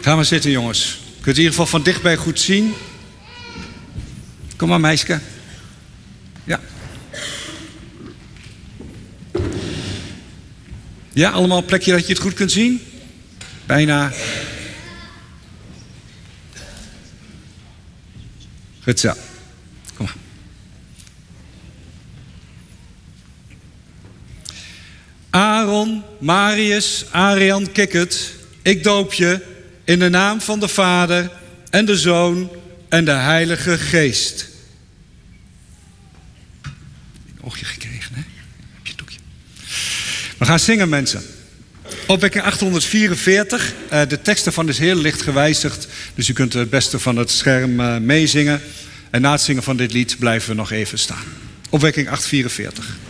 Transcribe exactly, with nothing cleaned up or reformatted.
Ga maar zitten, jongens. Je kunt het in ieder geval van dichtbij goed zien. Kom maar, meisje. Ja. Ja, allemaal een plekje dat je het goed kunt zien? Bijna. Goed zo. Kom maar. Aaron, Marius, Arian, Kikkert, ik doop je in de naam van de Vader en de Zoon en de Heilige Geest. Oogje gekregen, hè? Heb je het doekje. We gaan zingen, mensen. Opwekking achthonderdvierenveertig. Uh, de tekst daarvan is heel licht gewijzigd. Dus u kunt het beste van het scherm uh, meezingen. En na het zingen van dit lied blijven we nog even staan. Opwekking achthonderdvierenveertig.